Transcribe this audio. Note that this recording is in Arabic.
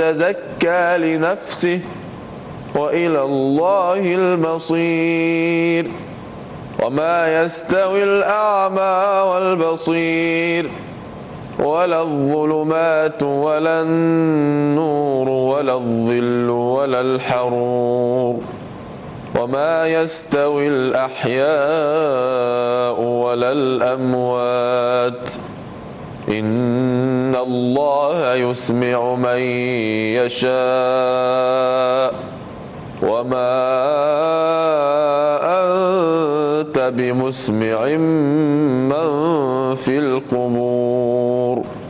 يتزكى لنفسه وإلى الله المصير. وما يستوي الأعمى والبصير ولا الظلمات ولا النور ولا الظل ولا الحرور. وما يستوي الأحياء ولا الأموات. إن الله يسمع من يشاء وما أنت بمسمع